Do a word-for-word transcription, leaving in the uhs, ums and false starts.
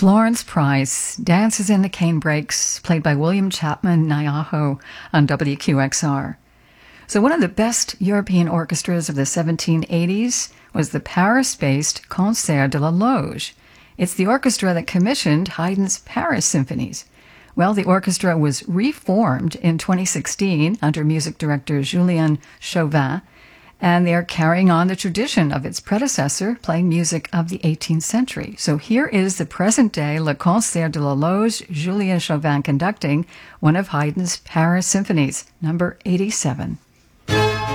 Florence Price, Dances in the Canebrakes, played by William Chapman Nyaho on W Q X R. So one of the best European orchestras of the seventeen eighties was the Paris-based Concert de la Loge. It's the orchestra that commissioned Haydn's Paris symphonies. Well, the orchestra was reformed in twenty sixteen under music director Julien Chauvin, and they are carrying on the tradition of its predecessor, playing music of the eighteenth century. So here is the present-day Le Concert de la Loge, Julien Chauvin conducting one of Haydn's Paris symphonies, number eighty-seven.